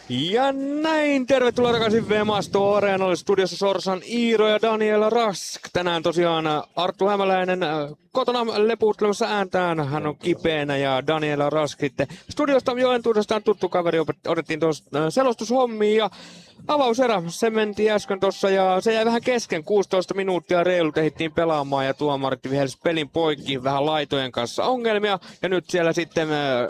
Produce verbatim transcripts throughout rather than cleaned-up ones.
Ja näin, tervetuloa takaisin Vemasto Areenalle. Studiossa Sorsan Iiro ja Daniel Rask. Tänään tosiaan Arttu Hämäläinen kotona lepuuttelemassa ääntään. Hän on kipeänä ja Daniel Rask sitten studiosta Joentuudestaan tuttu kaveri. Otettiin tuossa selostushommiin ja avauserä, se mentiin äsken tossa ja se jäi vähän kesken. kuusitoista minuuttia reilut ehdittiin pelaamaan ja tuomarit vihelsi pelin poikki vähän laitojen kanssa ongelmia. Ja nyt siellä sitten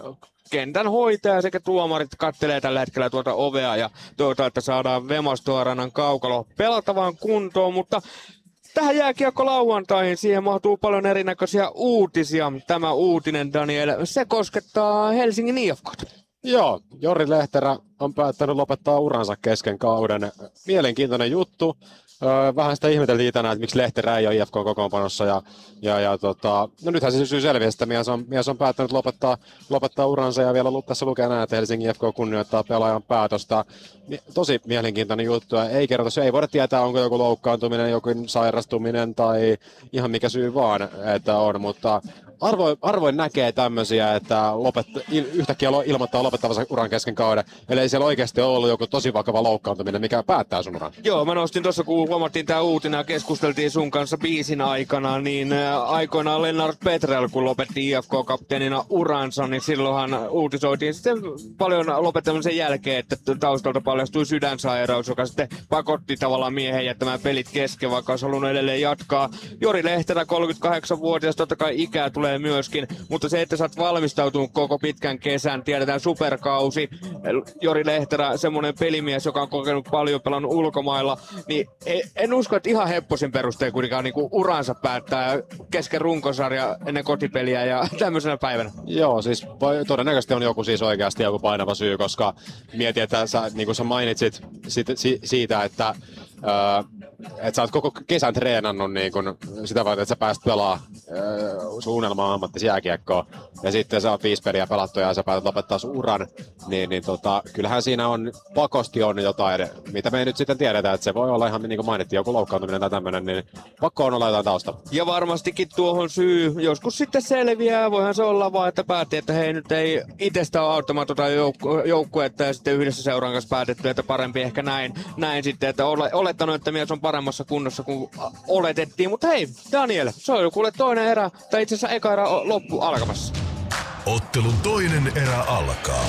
kentän hoitaja sekä tuomarit kattelee tällä hetkellä tuota ovea ja toivotaan, että saadaan Vemasto Areenan kaukalo pelatavaan kuntoon, mutta tähän jääkiekko lauantaihin, siihen mahtuu paljon erinäköisiä uutisia. Tämä uutinen, Daniel, se koskettaa Helsingin I F K:ta. Joo, Jori Lehterä on päättänyt lopettaa uransa kesken kauden. Mielenkiintoinen juttu. Vähän sitä ihmeteltiin tänään, että miksi Lehterä ei ole I F K-kokoonpanossa. Ja, ja, ja tota, no nythän se syy selviää, että mies on, mies on päättänyt lopettaa, lopettaa uransa ja vielä tässä lukee näin, että Helsingin I F K kunnioittaa pelaajan päätöstä. Tosi mielenkiintoinen juttu. Ei kerrota, se ei voida tietää, onko joku loukkaantuminen, joku sairastuminen tai ihan mikä syy vaan, että on, mutta Arvoin, arvoin näkee tämmöisiä, että lopet, yhtäkkiä ilmoittaa lopettavansa uran kesken kauden, ellei siellä oikeasti ole ollut joku tosi vakava loukkaantuminen, mikä päättää sun uran. Joo, mä nostin tuossa, kun huomattiin tää uutinen ja keskusteltiin sun kanssa biisin aikana, niin aikoinaan Lennart Petrel, kun lopetti I F K-kapteenina uransa, niin silloinhan uutisoitiin sitten paljon lopettamisen jälkeen, että taustalta paljastui sydänsairaus, joka sitten pakotti tavallaan miehen jättämään pelit kesken, vaikka olisi halunnut edelleen jatkaa. Jori Lehterä, kolmekymmentäkahdeksanvuotias, totta kai ikää tulee myöskin, mutta se, että sä oot valmistautunut koko pitkän kesän, tiedetään superkausi, Jori Lehterä, semmoinen pelimies, joka on kokenut paljon, pelannut ulkomailla, niin en usko, että ihan hepposin perustein kuitenkaan niin uransa päättää kesken runkosarja ennen kotipeliä ja tämmöisenä päivänä. Joo, siis todennäköisesti on joku siis oikeasti joku painava syy, koska mietin, että sä, niin kuin sä mainitsit siitä, siitä, että Öö, että sä oot koko kesän treenannut niin kun sitä varten, että sä pääst pelaa öö, sun unelmaa ammattis jääkiekkoa ja sitten sä oot viisi peliä pelattu ja sä päätät lopettaa sun uran, niin, niin tota, kyllähän siinä on pakosti on jotain, mitä me ei nyt sitten tiedetä, että se voi olla ihan niin kuin mainittiin, joku loukkaantuminen tai tämmönen, niin pakko on olla jotain tausta. Ja varmastikin tuohon syy joskus sitten selviää, voihan se olla vaan, että päätti, että hei nyt ei itsestä ole auttamaan tuota joukku- joukkuetta ja sitten yhdessä seuran kanssa päätetty, että parempi ehkä näin, näin sitten, että ole, olettanut, että mies on paremmassa kunnossa kuin oletettiin, mutta hei Daniel, se on jo kuule toinen erä, tai itse asiassa eka erä loppu alkamassa. Ottelun toinen erä alkaa.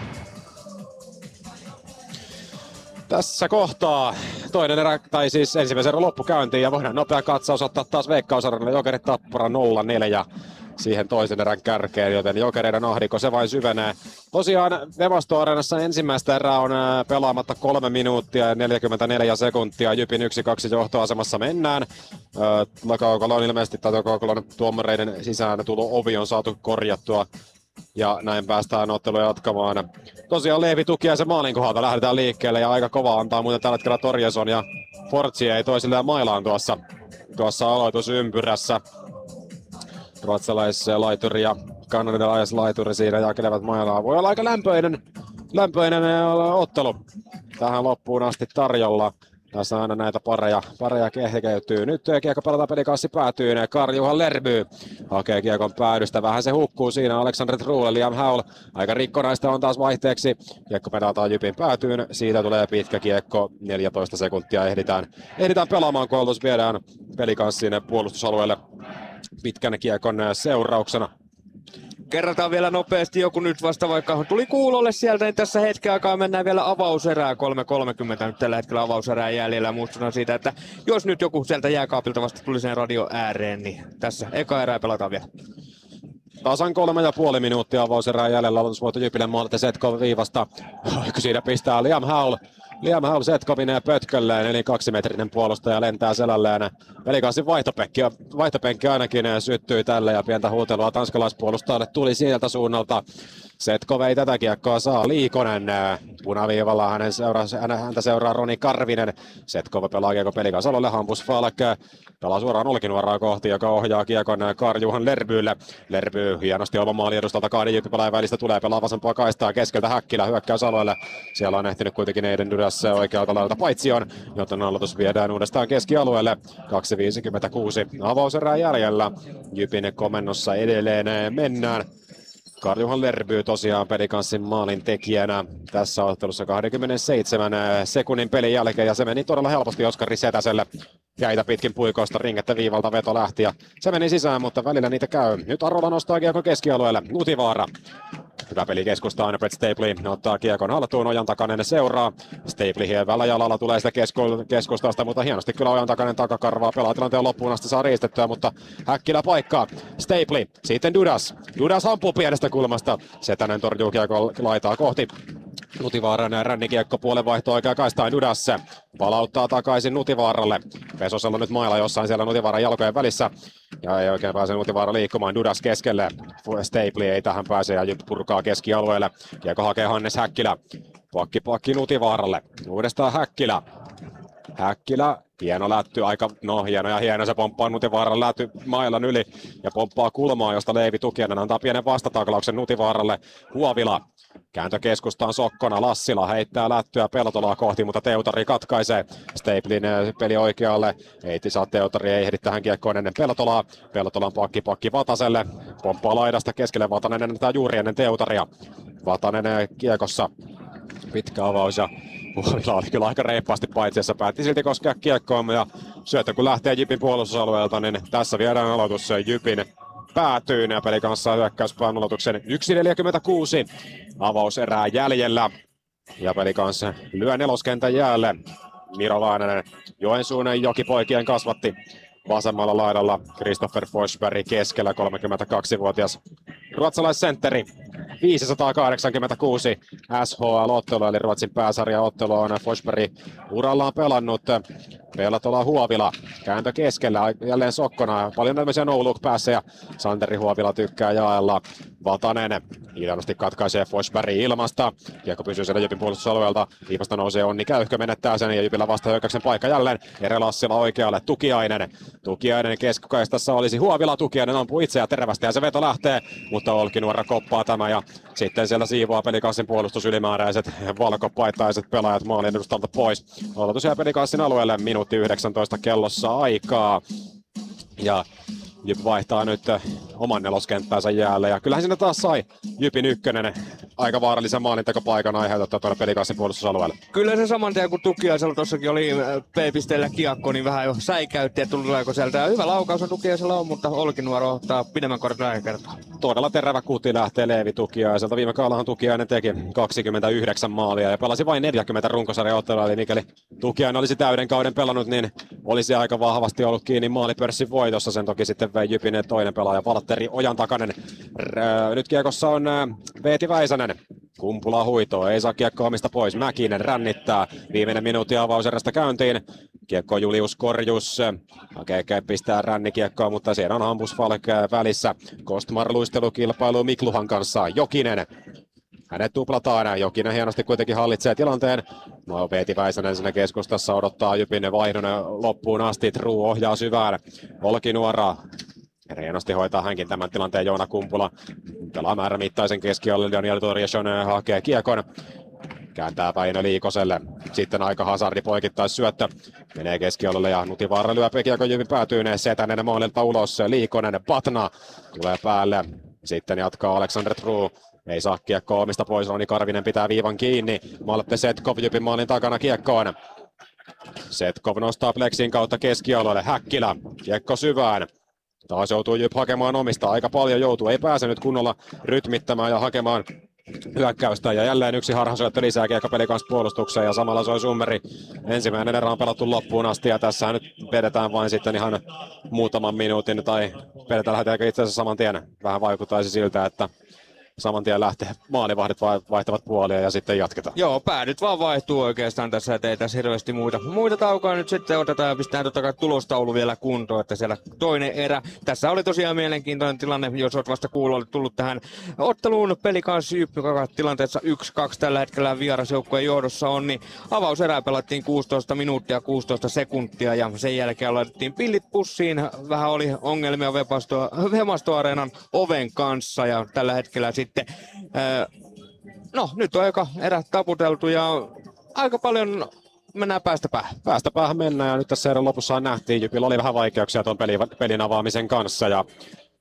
Tässä kohtaa toinen erä, tai siis ensimmäisen erän loppu käyntiin ja voidaan nopea katsaus ottaa taas Veikkausareenalle Jokerit Tappara nolla neljä siihen toisen erän kärkeen, joten Jokereiden ahdinko se vain syvenee. Tosiaan Vemasto Areenassa ensimmäistä erää on pelaamatta kolme minuuttia ja neljäkymmentäneljä sekuntia. Jypin yksi kaksi johtoasemassa mennään. Takaukalon ilmeisesti tai takaukalon tuomareiden sisään tullut ovi on saatu korjattua. Ja näin päästään ottelua jatkamaan. Tosiaan Leevi Tukiaisen maalin kohdalta lähdetään liikkeelle ja aika kova antaa muuten tällä hetkellä Torjason ja Fortsi ei toisilleen mailaan tuossa, tuossa aloitusympyrässä. Ruotsalaislaituri ja kanadalaislaituri siinä jakelevat mailaa. Voi olla aika lämpöinen, lämpöinen ottelu tähän loppuun asti tarjolla. Tässä aina näitä pareja, pareja kehkeytyy. Nyt kiekko pelataan pelikassi päätyyn. Karl-Juhan Lerby hakee kiekon päädystä. Vähän se hukkuu siinä. Alexander Truule, Liam Howell. Aika rikkonaista on taas vaihteeksi. Kiekko pelataan Jypin päätyyn. Siitä tulee pitkä kiekko. neljätoista sekuntia ehditään, ehditään pelaamaan. Koulutus viedään pelikanssin puolustusalueelle pitkän kiekon seurauksena. Kerrataan vielä nopeasti joku nyt vasta, vaikka tuli kuulolle sieltä, niin tässä hetken aikaa mennään vielä avauserää. kolme kolmekymmentä nyt tällä hetkellä avauserää jäljellä. Muistutan siitä, että jos nyt joku sieltä jääkaapilta vasta tuli sen radio ääreen, niin tässä eka erää pelataan vielä. Tasan kolme ja puoli minuuttia avauserää jäljellä. Aloitusvoitto Jypille maalle Setkov viivasta. Siinä pistää Liam Howell. Liam Howell Setkovin pötkölleen, eli kaksimetrinen puolustaja lentää selälleen. Pelikanssin vaihtopenkki, vaihtopenkki ainakin syttyi tälle ja pientä huutelua tanskalaispuolustajalle tuli sieltä suunnalta. Setkov ei tätä kiekkoa saa. Liikonen punaviivalla, hänen seuraa, häntä seuraa Roni Karvinen. Setkov pelaa kiekko Pelikansalolle, Hampus Falk pelaa suoraan olkinuoraa kohti, joka ohjaa kiekon Karl-Juhan Lerbylle. Lerby hienosti oman maalin edustalta kahden Jyppi-pelaajan välistä tulee pelaa vasempaa kaistaa keskeltä Häkkilä hyökkäysalueelle. Siellä on ehtinyt kuitenkin Eiden Dydässä oikealta laidalta paitsioon, joten aloitus viedään uudestaan keskialueelle. kaksi viisikymmentäkuusi avauserää jäljellä. Jypin komennossa edelleen mennään. Karl-Johan Lerby tosiaan Pelikanssin maalin tekijänä tässä ottelussa kaksikymmentäseitsemän sekunnin pelin jälkeen, ja se meni todella helposti Oskari Setäselle. Jäitä pitkin puikoista, ringettä viivalta veto lähti ja se meni sisään, mutta välillä niitä käy. Nyt Arola nostaa kiekon keskialueelle, Nutivaara. Hyvä peli keskustaan, Brett Stapley ottaa kiekon haltuun, Ojantakainen seuraa. Stapley hievällä jalalla tulee sitä kesku- keskustasta, mutta hienosti kyllä Ojantakainen takakarvaa, pelaa tilanteen loppuun asti, saa riistettyä, mutta Häkkilä paikkaa. Stapley, sitten Dudas. Dudas ampuu pienestä kulmasta. Setänen torjuu kiekon laitaa kohti. Nutivaaran rännikiekko puolen vaihto oikea kaistaan Dudas. Palauttaa takaisin Nutivaaralle. Pesosella nyt mailla jossain siellä Nutivaaran jalkojen välissä. Ja ei oikein pääse Nutivaara liikkumaan. Dudas keskelle. Stapley ei tähän pääse ja Jyp purkaa keskialueelle. Kiekko hakee Hannes Häkkilä. Pakki pakki Nutivaaralle. Uudestaan Häkkilä. Häkkilä. Hieno lätty, aika, no hieno ja hieno, se pomppaa Nutivaaran lätty mailan yli ja pomppaa kulmaa, josta Leivi Tukiainen antaa pienen vastataklauksen Nutivaaralle. Huovila, kääntö keskustaan Sokkona, Lassila heittää lättyä Peltolaa kohti, mutta Teutari katkaisee. Staplin peli oikealle, ei saa Teutari, ei ehdi tähän kiekkoon ennen Peltolaa. Peltolan pakki pakki Vataselle, pomppaa laidasta keskelle, Vatanen ennättää juuri ennen Teutaria. Vatanen kiekossa, pitkä avaus ja Huovila oli kyllä aika reippaasti paitsi, päätti silti koskea kiekkoon ja syöttö kun lähtee Jypin puolustusalueelta, niin tässä viedään aloitus Jypin päätyyn ja peli kanssa hyökkäyspään aloituksen yksi neljäkymmentäkuusi avauserää jäljellä ja peli kanssa lyö neloskentän jäälle. Miro Lainanen, Joensuun jokipoikien kasvatti vasemmalla laidalla, Christopher Forsberg keskellä, kolmekymmentäkaksivuotias ruotsalaissentteri. viisisataakahdeksankymmentäkuusi S H L-ottelu, eli Ruotsin pääsarjaottelu on Forsberg urallaan pelannut. Peltola Huovila, kääntö keskellä, jälleen Sokkona, paljon tämmöisiä no-look päässä ja Santeri Huovila tykkää jaella. Vatanen hienosti katkaisee Forsberg ilmasta, kiekko pysyy siellä Jypin puolustusalueelta, viivasta nousee Onni Käyhkö, menettää sen ja Jypillä vasta hyökkäyksen paikka jälleen. Jere Lassila oikealle, Tukiainen, Tukiainen keskikäistessä olisi Huovila, Tukiainen ampuu itseään terävästi ja se veto lähtee, mutta Olkinuora koppaa tämä ja sitten siellä siivoaa Pelikanssin puolustus ylimääräiset valkopaittaiset pelaajat maalin edustalta pois. Aloitus jää Pelikanssin alueelle, minuutti yhdeksäntoista kellossa aikaa. Ja Jyp vaihtaa nyt oman neloskenttänsä jäälle ja kyllähän siinä taas sai Jypin ykkönen aika vaarallisen maalintekopaikan aiheuttaa tuonne Pelikanssin puolustusalueelle. Kyllä se saman tien kun Tukiaisella tuossakin oli P-pisteellä kiekko, niin vähän jo säikäytti, että tuleeko sieltä. Ja hyvä laukaus on Tukiaisella on, mutta Olkinuora ottaa pidemmän kortin tällä kertaa. Todella terävä kuti lähtee Leevi Tukiaiselta. Viime kaudellahan Tukiainen teki kaksikymmentäyhdeksän maalia ja pelasi vain neljäkymmentä runkosarjaottelua. Eli mikäli Tukiainen olisi täyden kauden pelannut, niin olisi aika vahvasti ollut kiinni maalipörssin voitossa. Sen toki sitten vei Jypin toinen pelaaja Valtteri Ojantakainen. Nyt kiekossa on Veeti Väisänen. Kumpula huitoo, ei saa kiekkoa omista pois. Mäkinen rännittää. Viimeinen minuutti avauserästä käyntiin. Kiekko Julius Korjus. Hakee pistää rännikiekkoa, mutta siellä on Hampus Falk välissä. Kostmar luistelukilpailu Mikluhan kanssa. Jokinen. Hänet tuplataan. Jokinen hienosti kuitenkin hallitsee tilanteen. No, Veeti Väisänen siinä keskustassa odottaa Jypin vaihdon loppuun asti. True ohjaa syvään. Olkinuora. Hienosti hoitaa hänkin tämän tilanteen Joona Kumpula. Pelaa määrämittaisen keskialueen. Daniel Torjesson hakee kiekon. Kääntää Väinö Liikoselle. Sitten aika hazardi poikittais syöttö. Menee keskialueelle ja Nutivaara lyö kiekon Jypin päätyyn. Setänen maalilta ulos. Liikonen, Patna tulee päälle. Sitten jatkaa Alexander True. Ei saa kiekkoa omista pois. Roni Karvinen pitää viivan kiinni. Malpe Setkov Jypin maalin takana kiekkoon. Setkov nostaa Plexin kautta keskialueelle. Häkkilä. Kiekko syvään. Taas joutuu Jyp hakemaan omista. Aika paljon joutuu. Ei pääse nyt kunnolla rytmittämään ja hakemaan hyökkäystä. Ja jälleen yksi harhasyöttö lisää kiekko Pelikans puolustukseen. Ja samalla soi summeri. Ensimmäinen erä on pelattu loppuun asti. Ja tässä nyt vedetään vain sitten ihan muutaman minuutin. Tai vedetään lähdetäänkö itse asiassa saman tien. Vähän vaikuttaisi siltä, että saman tien lähtee maalivahdit vaihtavat puolia ja sitten jatketaan. Joo, päädyt vaan vaihtuu oikeastaan tässä, että ei tässä hirveästi muita, muita taukoja nyt sitten otetaan ja pistetään totta kai tulostaulu vielä kuntoon, että siellä toinen erä. Tässä oli tosiaan mielenkiintoinen tilanne, jos olet vasta kuulla, olet tullut tähän otteluun Pelikans Jyp, joka tilanteessa yksi kaksi tällä hetkellä vierasjoukkueen johdossa on, niin avauserää pelattiin kuusitoista minuuttia kuusitoista sekuntia ja sen jälkeen laitettiin pillit pussiin. Vähän oli ongelmia Vemasto-areenan oven kanssa ja tällä hetkellä sitten Sitten, no nyt on aika erä taputeltu ja aika paljon mennään päästä päähän. Päästä päähän mennään ja nyt tässä erän lopussa nähtiin, Jypillä oli vähän vaikeuksia tuon pelin, pelin avaamisen kanssa ja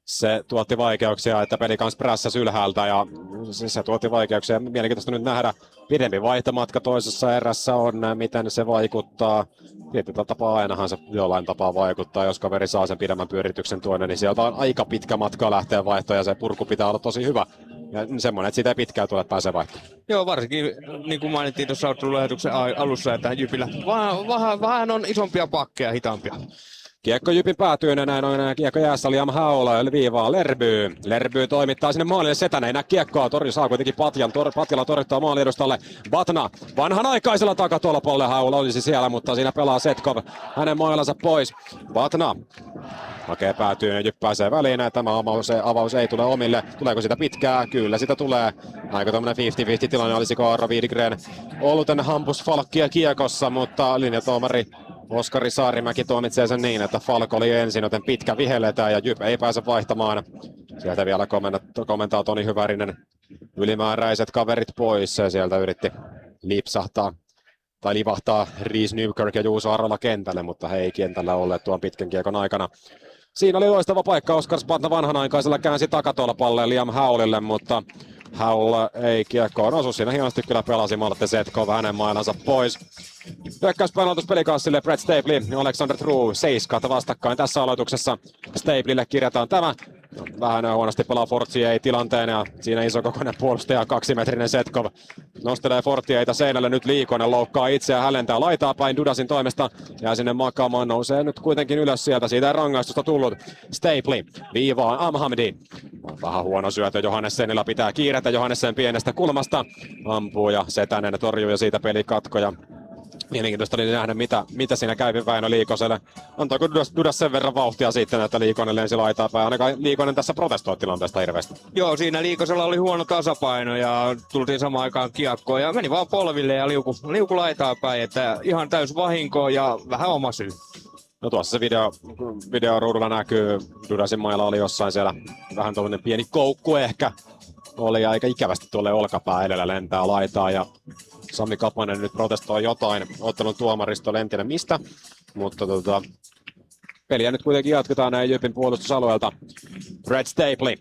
se tuotti vaikeuksia, että peli kanssa prässäsi ylhäältä ja se, se tuotti vaikeuksia. Mielenkiintoista nyt nähdä. Pidempi vaihtomatka toisessa erässä on, miten se vaikuttaa. Tietyllä tapaa ainahan se jollain tapaa vaikuttaa, jos kaveri saa sen pidemmän pyörityksen tuonne, niin sieltä on aika pitkä matka lähteä vaihtoon ja se purku pitää olla tosi hyvä. Ja semmoinen, että siitä ei pitkään tule pääsee vaihtoon. Joo, varsinkin niin kuin mainittiin tuossa ottelulähetyksen alussa, että Jypillä vähän, vähän, vähän on isompia pakkeja, hitaampia. Kiekko Jypin päätyyn ja näin on kiekko jäässä Liam Howell viivaa Lerby. Lerby toimittaa sinne maalille Setänä, ei näe kiekkoa, Tori saa kuitenkin Patjan, tor, Patjala torjuttaa maalin edustalle. Batna vanhanaikaisella takatolpolle, Howell olisi siellä, mutta siinä pelaa Setkov hänen mailansa pois. Batna hakee päätyyn ja Jyp pääsee väliin, tämä avaus, avaus ei tule omille. Tuleeko sitä pitkää? Kyllä sitä tulee. Aika tommonen viisikymmentä viisikymmentä tilanne, olisiko Aaro Widgren ollut ennen hampusfalkkia kiekossa, mutta linjatuomari Oskari Saarimäki tuomitsee sen niin, että Falk oli ensin, joten pitkä vihelletään ja Jyp ei pääse vaihtamaan. Sieltä vielä kommentaa Toni Hyvärinen ylimääräiset kaverit pois. Sieltä yritti lipsahtaa tai livahtaa Reese Newkirk ja Juuso Arola kentälle, mutta he ei kentällä olleet tuon pitkän kiekon aikana. Siinä oli loistava paikka, Oskar Spatna vanhanaikaisella käänsi takatolpalle Liam Howellille, mutta Howell ei kiekkoon osu. Siinä hienosti kyllä pelasi Malte Setkov hänen mailansa pois. Hyökkäyspainotus pelikanssille Brett Stapley, Alexander True, seiskat vastakkain tässä aloituksessa. Stapleylle kirjataan tämä. Vähän huonosti pelaa Fortier tilanteen ja siinä isokokoinen puolustaja, kaksimetrinen Setkov nostelee Fortieita seinälle, nyt Liikonen loukkaa itseään, hällentää laitaa päin Dudasin toimesta ja sinne makaamaan, nousee nyt kuitenkin ylös sieltä, siitä ei rangaistusta tullut. Stapley viivaan Amhamdi, vähän huono syötö, Johannessonilla pitää kiiretä, Johannessen pienestä kulmasta ampuu ja Setänen torjuu ja siitä peli katkoja. Mielenkiintoista oli nähdä, mitä, mitä siinä kävi Väinö Liikoselle. Antaako Dudas, Dudas sen verran vauhtia sitten, että Liikonen lensi laitaa päin. Ainakaan Liikonen tässä protestoi tilanteesta hirveästi. Joo, siinä Liikosella oli huono tasapaino ja tultiin samaan aikaan kiekkoon ja meni vaan polville ja liuku, liuku laitaa päin. Että ihan täys vahinko ja vähän oma syy. No tuossa se video, videoruudulla näkyy, Dudasin mailla oli jossain siellä vähän tuollainen pieni koukku ehkä. Oli aika ikävästi tuolle olkapää edellä lentää laitaa ja Sami Kapanen nyt protestoi jotain ottelun tuomaristo, en tiedä mistä, mutta tota, peliä nyt kuitenkin jatketaan näin Jypin puolustusalueelta. Brett Stapley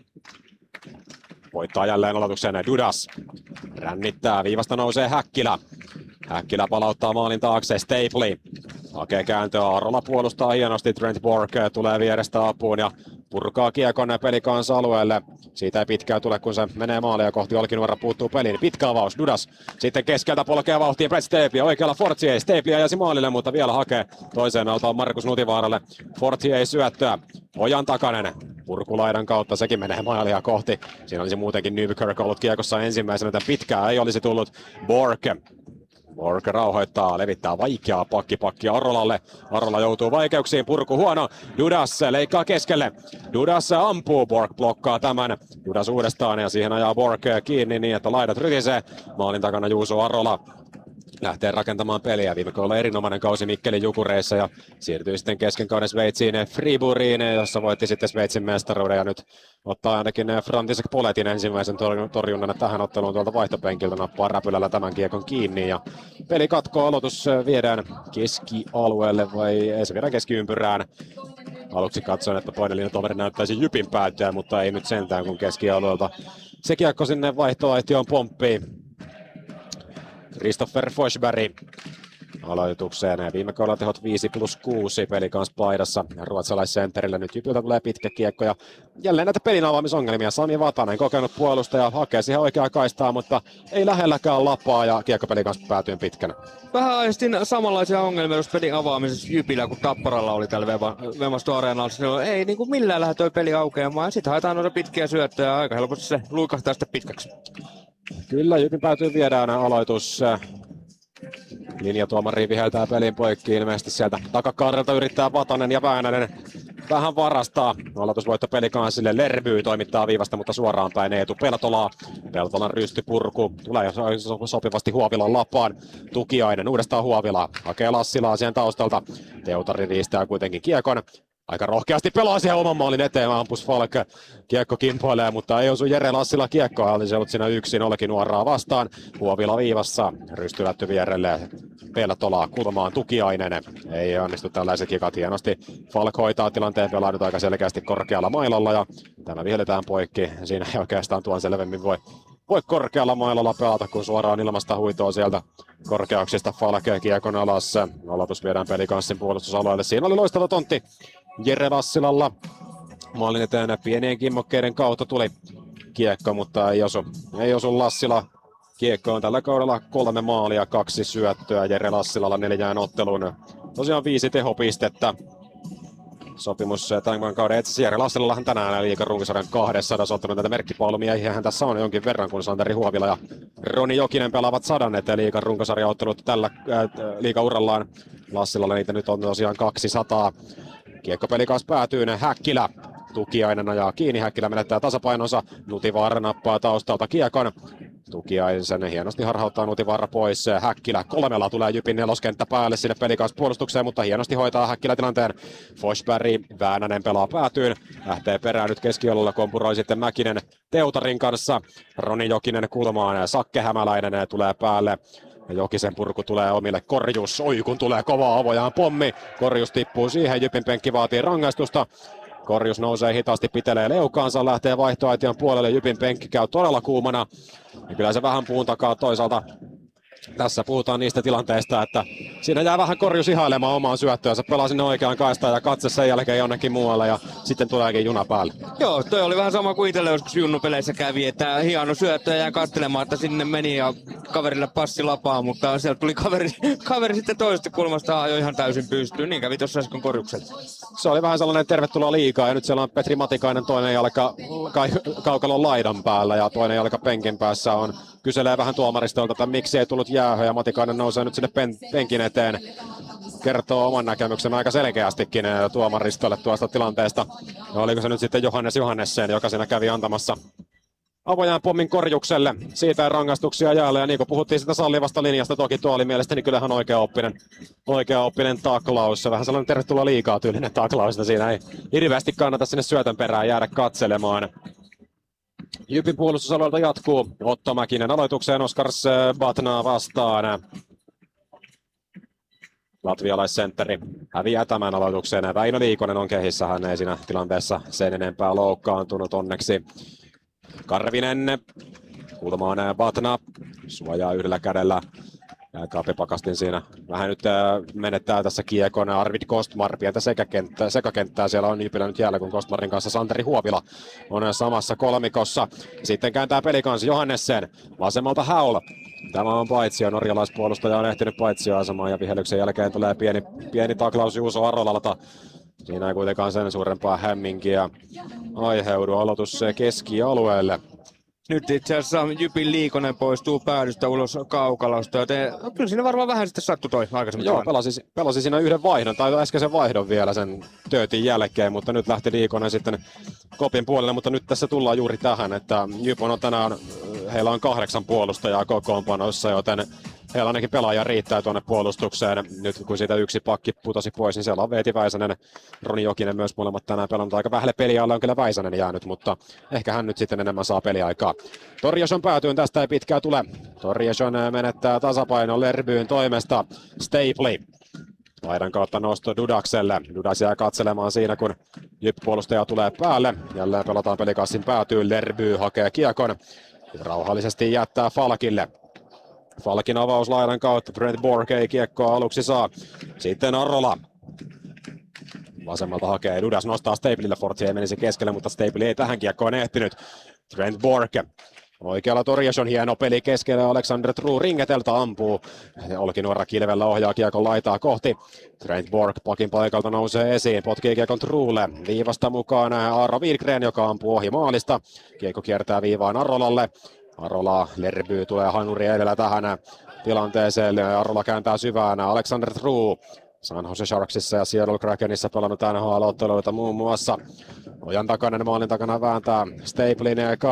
voittaa jälleen aloitukseen, Dudas rännittää, viivasta nousee Häkkilä. Häkkilä palauttaa maalin taakse, Stapley hakee kääntöä, Arola puolustaa hienosti, Trent Bork tulee vierestä apuun ja purkaa kiekon pelikansa alueelle. Siitä ei pitkään tule, kun se menee maalia kohti. Olkinuora puuttuu peliin. Pitkä avaus. Dudas sitten keskeltä polkee vauhtiin. Brett Stapley oikealla Fortier. Stapley ajasi maalille, mutta vielä hakee toiseen altaan Markus Nutivaaralle. Fortier ei syöttöä. Ojan Takanen purkulaidan kautta. Sekin menee maalia kohti. Siinä olisi muutenkin Newkirk ollut kiekossa ensimmäisenä. Että pitkää ei olisi tullut. Bork. Bork rauhoittaa, levittää vaikeaa pakkipakkia Arolalle. Arola joutuu vaikeuksiin, purku huono. Dudas leikkaa keskelle. Dudas ampuu, Bork blokkaa tämän. Dudas uudestaan ja siihen ajaa Bork kiinni niin, että laidat rytisee. Maalin takana Juuso Arola lähtee rakentamaan peliä. Viime kaudella erinomainen kausi Mikkelin Jukureissa ja siirtyi sitten kesken kauden Sveitsiin Friburiin, jossa voitti sitten Sveitsin mestaruuden ja nyt ottaa ainakin František Poletin ensimmäisen torjunnan tähän otteluun tuolta vaihtopenkiltä, nappaa räpylällä tämän kiekon kiinni ja peli katkoo, aloitus viedään keskialueelle vai ei se viedään keskiympyrään. Aluksi katsoin, että toinen linjatoveri näyttäisi Jypin päätyä, mutta ei nyt sentään kun keskialueelta se kiekko sinne vaihtoaitioon pomppii. Christopher Forsberg aloitukseen. Viime kaudella tehot viisi plus kuusi peli kanssa paidassa. Ruotsalaissentterillä nyt Jypiltä tulee pitkä kiekko ja jälleen näitä pelin avaamisongelmia. Sami Vatanen kokenut puolustaja hakee siihen oikeaa kaistaa, mutta ei lähelläkään lapaa ja kiekkopeli kanssa päätyy pitkänä. Vähän aistin samanlaisia ongelmia jos pelin avaamisessa Jypillä kuin Tapparalla oli tällä Vemasto Areenalla. Ei niin kuin millään lähde toi peli aukeamaan. Sitten haetaan noita pitkiä syöttöjä ja aika helposti se luikahtaa sitten pitkäksi. Kyllä, Jypin päätyy viedään aloitus. Linjatuomari viheltää pelin poikki ilmeisesti sieltä takakarrelta yrittää Vatanen ja Väänänen vähän varastaa. Aloitusvoitto pelikansille. Lerby toimittaa viivasta, mutta suoraan päin Eetu Peltolaa. Peltolan rystipurku tulee sopivasti Huovilan lapaan. Tukiainen uudestaan Huovila. Hakee Lassilaa siihen taustalta. Teutari riistää kuitenkin kiekon. Aika rohkeasti pelaa siihen oman maalin eteen, ampus Falk. Kiekko kimpoilee, mutta ei osu Jere Lassila kiekkoa. Olisi ollut siinä yksin Olkinuoraa vastaan. Huovila viivassa, rystylätty vierelle. Peltola kulmaan Tukiainen. Ei onnistu tällaiset kikat hienosti. Falk hoitaa tilanteen, pelaa nyt aika selkeästi korkealla mailalla ja tämä vihelletään poikki. Siinä ei oikeastaan tuon selvemmin voi, voi korkealla mailalla pelata, kun suoraan ilmasta huitoa sieltä korkeuksista Falk kiekon alas. Aloitus viedään Pelikanssin puolustusalueelle. Siinä oli loistava tontti Jere Lassilalla. Maalin eteen pienien kimmokkeiden kautta tuli kiekko, mutta ei osu, ei osu Lassila. Kiekko on tällä kaudella kolme maalia, kaksi syöttöä. Jere Lassilalla neljään otteluun. Tosiaan viisi tehopistettä. Sopimus tämän kauden etsissä. Jere Lassilallahan tänään liigan runkosarjan kahdessadas ottanut näitä merkkipaalumiehiähän tässä on jonkin verran, kun Santeri Huovila ja Roni Jokinen pelaavat sadannet liigan runkosarjaottelut tällä äh, liigaurallaan. Lassilalle niitä nyt on tosiaan kaksisataa. Kiekkopeli kanssa päätyy Häkkilä. Tukiainen ajaa kiinni, Häkkilä menettää tasapainonsa. Nutivaara nappaa taustalta kiekon. Tukiaisen hienosti harhauttaa Nutivaara pois. Häkkilä kolmella tulee Jypin neloskenttä päälle sinne Pelikanssin puolustukseen, mutta hienosti hoitaa Häkkilä tilanteen. Forsberg, Väänänen pelaa päätyyn. Lähtee perään nyt keskialueella, kompuroi sitten Mäkinen Teutarin kanssa. Roni Jokinen kulmaan, Sakke Hämäläinen tulee päälle. Jokisen purku tulee omille, Korjus, oi kun tulee kova avojaan pommi. Korjus tippuu siihen, Jypin penkki vaatii rangaistusta. Korjus nousee hitaasti, pitelee leukaansa, lähtee vaihtoaition puolelle, Jypin penkki käy todella kuumana. Ja kyllä se vähän puun takaa toisaalta. Tässä puhutaan niistä tilanteista, että siinä jää vähän Korjus ihailemaan omaan syöttöönsä, pelaa sinne oikeaan kaistaan ja katse sen jälkeen jonnekin muualle ja sitten tuleekin juna päälle. Joo, toi oli vähän sama kuin itselle joskus junnupeleissä kävi, että hieno syöttö ja jää katselemaan, että sinne meni ja kaverille passi lapaa, mutta sieltä tuli kaveri, kaveri sitten toisesta kulmasta ajoi ihan täysin pystyyn, niin kävi tuossa äsken Korjuksella. Se oli vähän sellainen tervetuloa liikaa ja nyt siellä on Petri Matikainen toinen jalka ka- kaukalon laidan päällä ja toinen jalka penkin päässä on. Kyselee vähän tuomaristolta, että miksi ei tullut jäähön ja Matikainen nousee nyt sinne pen- penkin eteen. Kertoo oman näkemyksen aika selkeästikin tuomaristolle tuosta tilanteesta. Ja oliko se nyt sitten Johannes Johannessen, joka siinä kävi antamassa avojaan pommin Korjukselle. Siitä ei rangaistuksia jäällä ja niin kuin puhuttiin sitä sallivasta linjasta, toki tuo oli mielestäni kyllähän oikeaoppinen, oikeaoppinen taklaus. Vähän sellainen tervetuloa liikaa tyylinen taklaus, siinä ei hirveästi kannata sinne syötön perään jäädä katselemaan. Jypin puolustusalueelta jatkuu Otto Mäkinen aloitukseen Oskars Batnaa vastaan. Latvialaisentteri häviää tämän aloitukseen. Väinö Liikonen on kehissä, hän ei siinä tilanteessa sen enempää loukkaantunut onneksi. Karvinen, kulmaan Batna, suojaa yhdellä kädellä. Kaapi Pakastin siinä vähän nyt menettää tässä kiekon. Arvid Kostmar, pientä sekakenttää, sekakenttää siellä on Jypillä nyt jäällä, kun Kostmarin kanssa Santeri Huovila on samassa kolmikossa. Sitten kääntää Pelikanssi Johannessen, vasemmalta Haul. Tämä on paitsio, norjalaispuolustaja on ehtinyt paitsioasemaan ja vihellyksen jälkeen tulee pieni, pieni taklaus Juuso Arolalta. Siinä ei kuitenkaan sen suurempaa hämminkiä aiheudu, aloitus keskialueelle. Nyt itse asiassa Jypin Liikonen poistuu päädystä ulos kaukalosta, joten kyllä siinä varmaan vähän sitten sattui toi aikaisemmin. Joo, pelasi, pelasi siinä yhden vaihdon, tai äskeisen vaihdon vielä sen töötin jälkeen, mutta nyt lähti Liikonen sitten kopin puolelle, mutta nyt tässä tullaan juuri tähän, että Jypon on tänään, heillä on kahdeksan puolustajaa kokoonpanossa, joten heillä ainakin pelaaja riittää tuonne puolustukseen. Nyt kun siitä yksi pakki putosi pois, niin siellä on Veeti Väisänen, Roni Jokinen myös molemmat tänään pelannut. Aika vähälle peliajalle on kyllä Väisänen jäänyt, mutta ehkä hän nyt sitten enemmän saa peliaikaa. Torjason päätyyn tästä ei pitkää tule. Torjason menettää tasapainon Lerbyyn toimesta. Stapley. Laidan kautta nosto Dudakselle. Dudas jää katselemaan siinä, kun Jyp-puolustaja tulee päälle. Jälleen pelataan Pelikanssin päätyyn. Lerby hakee kiekon. Rauhallisesti jättää Falkille. Falkin avaus laidan kautta, Brent Borg ei kiekkoa aluksi saa. Sitten Arrola. Vasemmalta hakee, Dudas nostaa Stapleylle, Fortsi ei menisi keskelle, mutta Stapley ei tähän kiekkoon ehtinyt. Brent Borg. Oikealla Torjason hieno peli keskellä, Alexander True ringeteltä ampuu. Olkinuora kilvellä ohjaa kiekon laitaa kohti. Trent Borg pakin paikalta nousee esiin, potkii kiekon Truelle. Viivasta mukaan Aaro Wilgren, joka ampuu ohi maalista. Kiekko kiertää viivaan Arrolalle. Arola, Lerby tulee hanuri edellä tähän tilanteeseen. Arola kääntää syvään. Alexander True. San Jose Sharksissa ja Seattle Krakenissa pelannut N H L-otteluita muun muassa. Ojan takana, maalin takana vääntää Stapleyn